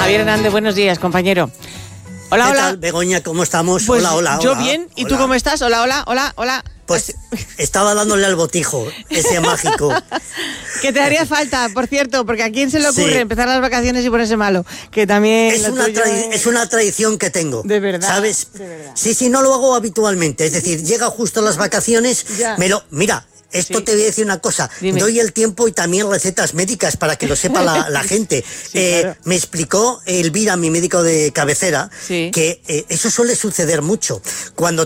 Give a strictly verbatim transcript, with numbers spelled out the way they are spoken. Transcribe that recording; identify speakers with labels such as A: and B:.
A: Javier Hernández, buenos días, compañero. Hola,
B: ¿Qué
A: hola.
B: tal, Begoña? ¿Cómo estamos?
A: Pues
B: hola, hola,
A: yo
B: hola.
A: bien, ¿y
B: hola.
A: tú cómo estás? Hola, hola, hola, hola.
B: Pues estaba dándole al botijo, ese mágico.
A: Que te haría falta, por cierto, porque a quién se le ocurre
B: Sí.
A: empezar las vacaciones y ponerse malo. Que también
B: Es
A: lo
B: una,
A: tuyo
B: tradi-
A: es-
B: es una tradición que tengo.
A: De verdad,
B: ¿Sabes?
A: de verdad.
B: Sí, sí, no lo hago habitualmente. Es decir, llega justo las vacaciones,
A: Ya.
B: me lo... Mira, esto
A: Sí.
B: te voy a decir una cosa.
A: Dime.
B: Doy el tiempo y también recetas médicas para que lo sepa la, la gente.
A: Sí,
B: Eh,
A: claro.
B: Me explicó Elvira, mi médico de cabecera,
A: Sí.
B: que eh, eso suele suceder mucho. Cuando